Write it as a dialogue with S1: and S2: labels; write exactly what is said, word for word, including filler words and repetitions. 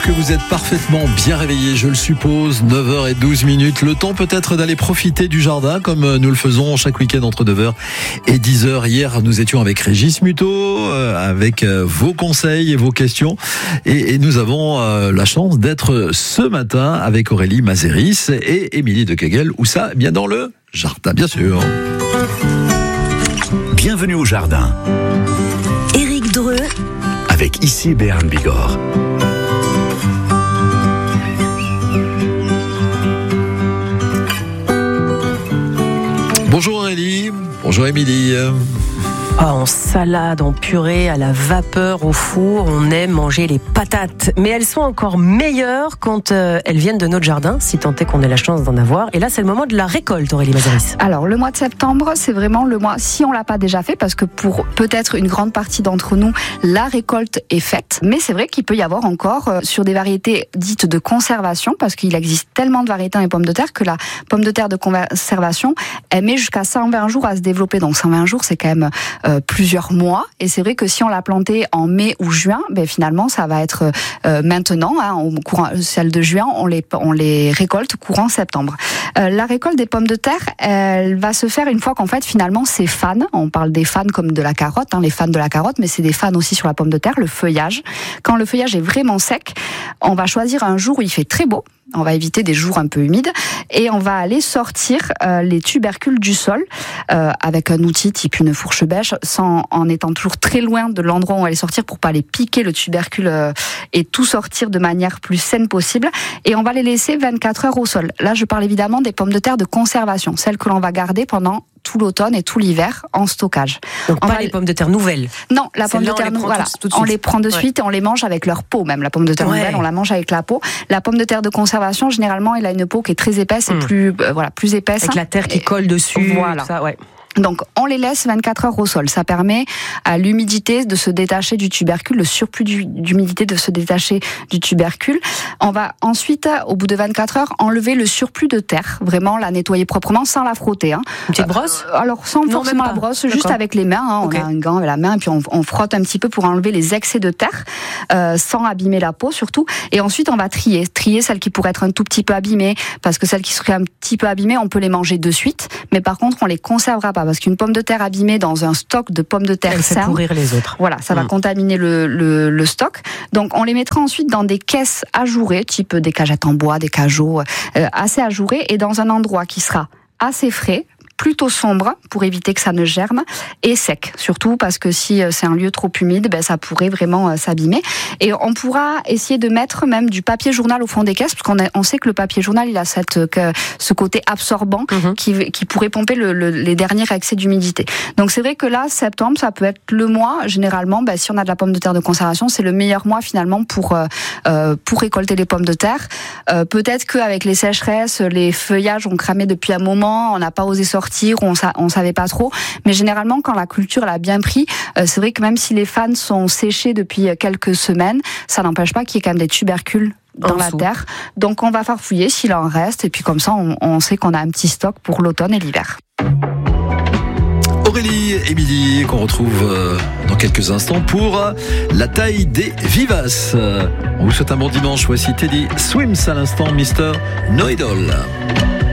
S1: que vous êtes parfaitement bien réveillés, je le suppose. neuf heures douze minutes. Le temps peut-être d'aller profiter du jardin comme nous le faisons chaque week-end entre neuf heures et dix heures. Hier, nous étions avec Régis Muto, avec vos conseils et vos questions. Et, et nous avons la chance d'être ce matin avec Aurélie Mazéris et Émilie de Kegel. Où ça ? Bien dans le jardin, bien sûr.
S2: Bienvenue au jardin.
S3: Éric Dreux.
S2: Avec ici Béarn Bigorre.
S1: Bonjour Aurélie, bonjour Émilie.
S3: Oh, en salade, en purée, à la vapeur, au four, on aime manger les patates. Mais elles sont encore meilleures quand euh, elles viennent de notre jardin, si tant est qu'on ait la chance d'en avoir. Et là, c'est le moment de la récolte, Aurélie Mazéris.
S4: Alors, le mois de septembre, c'est vraiment le mois, si on l'a pas déjà fait, parce que pour peut-être une grande partie d'entre nous, la récolte est faite. Mais c'est vrai qu'il peut y avoir encore, euh, sur des variétés dites de conservation, parce qu'il existe tellement de variétés dans les pommes de terre que la pomme de terre de conservation, elle met jusqu'à cent vingt jours à se développer. Donc, cent vingt jours, c'est quand même... Euh, plusieurs mois, et c'est vrai que si on l'a plantée en mai ou juin, ben finalement ça va être euh, maintenant, hein, au courant, celle de juin, on les, on les récolte courant septembre. Euh, la récolte des pommes de terre, elle va se faire une fois qu'en fait finalement ces fans, on parle des fans comme de la carotte, hein, les fans de la carotte, mais c'est des fans aussi sur la pomme de terre, le feuillage. Quand le feuillage est vraiment sec, on va choisir un jour où il fait très beau. On va éviter des jours un peu humides et on va aller sortir euh, les tubercules du sol euh, avec un outil type une fourche bêche, sans en étant toujours très loin de l'endroit où on va les sortir pour pas les piquer le tubercule euh, et tout sortir de manière plus saine possible. Et on va les laisser vingt-quatre heures au sol. Là, je parle évidemment des pommes de terre de conservation, celles que l'on va garder pendant tout l'automne et tout l'hiver en stockage.
S3: Donc
S4: on
S3: pas
S4: va...
S3: les pommes de terre nouvelles.
S4: Non, la pomme de terre nouvelle, voilà,
S3: tout, tout de
S4: on les prend de suite
S3: ouais.
S4: et on les mange avec leur peau même. La pomme de terre
S3: ouais.
S4: nouvelle, on la mange avec la peau. La pomme de terre de conservation, généralement, elle a une peau qui est très épaisse et mmh. plus, euh, voilà, plus épaisse.
S3: Avec la terre qui
S4: et...
S3: colle dessus.
S4: Voilà.
S3: Ça, ouais.
S4: Donc, on les laisse vingt-quatre heures au sol. Ça permet à l'humidité de se détacher du tubercule, le surplus d'humidité de se détacher du tubercule. On va ensuite, au bout de vingt-quatre heures, enlever le surplus de terre. Vraiment la nettoyer proprement sans la frotter. Hein.
S3: Une petite brosse ?
S4: euh, Alors, sans non, forcément la brosse, juste avec les mains. Hein. Okay. On a un gant avec la main et puis on, on frotte un petit peu pour enlever les excès de terre, euh, sans abîmer la peau surtout. Et ensuite, on va trier. Trier celles qui pourraient être un tout petit peu abîmées, parce que celles qui seraient un petit peu abîmées, on peut les manger de suite. Mais par contre, on les conservera pas. Parce qu'une pomme de terre abîmée dans un stock de pommes de terre
S3: elle fait
S4: saines,
S3: pourrir les autres.
S4: Voilà, ça mmh. va contaminer le, le, le stock. Donc, on les mettra ensuite dans des caisses ajourées, type des cagettes en bois, des cajots, euh, assez ajourées, et dans un endroit qui sera assez frais, plutôt sombre pour éviter que ça ne germe, et sec, surtout parce que si c'est un lieu trop humide, ben ça pourrait vraiment euh, s'abîmer. Et on pourra essayer de mettre même du papier journal au fond des caisses, parce qu'on a, on sait que le papier journal, il a cette, que, ce côté absorbant mm-hmm. qui, qui pourrait pomper le, le, les derniers excès d'humidité. Donc c'est vrai que là, septembre, ça peut être le mois, généralement, ben, si on a de la pomme de terre de conservation, c'est le meilleur mois finalement pour, euh, pour récolter les pommes de terre. Euh, peut-être qu'avec les sécheresses, les feuillages ont cramé depuis un moment, on n'a pas osé sortir, on on savait pas trop, mais généralement quand la culture elle a bien pris, euh, c'est vrai que même si les fans sont séchés depuis quelques semaines, ça n'empêche pas qu'il y ait quand même des tubercules dans la terre. Donc on va farfouiller s'il en reste, et puis comme ça on, on sait qu'on a un petit stock pour l'automne et l'hiver.
S1: Aurélie, Émilie, qu'on retrouve dans quelques instants pour la taille des vivaces. On vous souhaite un bon dimanche. Voici Teddy Swims à l'instant, Mister No Idol.